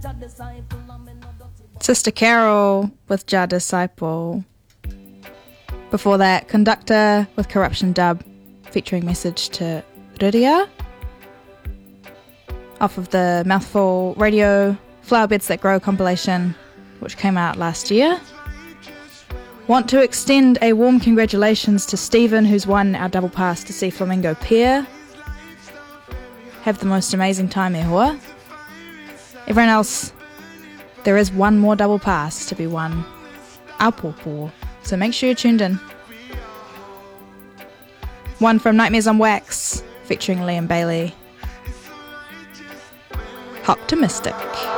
Sister Carol with Jah Disciple. Before that, Conductor with Corruption Dub, featuring Message to Riria. Off of the Mouthful Radio Flower Beds That Grow compilation, which came out last year. Want to extend a warm congratulations to Stephen, who's won our double pass to see Flamingo Pier. Have the most amazing time, e hoa. Everyone else, there is one more double pass to be won. Aupōpō. So make sure you're tuned in. One from Nightmares on Wax, featuring Liam Bailey. Optimistic.